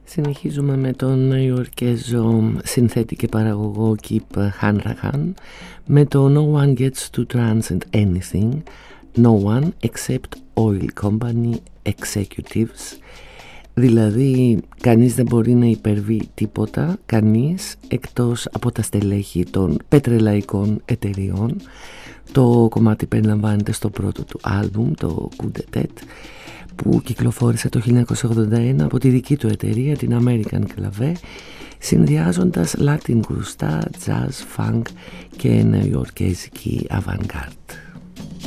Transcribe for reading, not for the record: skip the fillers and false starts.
Συνεχίζουμε με τον Νεοϊορκέζο συνθέτη και παραγωγό Kip Hanrahan με το No one gets to transcend anything, no one except oil company executives. Δηλαδή κανείς δεν μπορεί να υπερβεί τίποτα, κανείς, εκτός από τα στελέχη των πετρελαϊκών εταιριών. Το κομμάτι περιλαμβάνεται στο πρώτο του άλμπουμ, το Coup d'Etat, που κυκλοφόρησε το 1981 από τη δική του εταιρεία, την American Clave, συνδυάζοντας Latin κρουστά, jazz, funk και νεοϊορκέζικη avant-garde.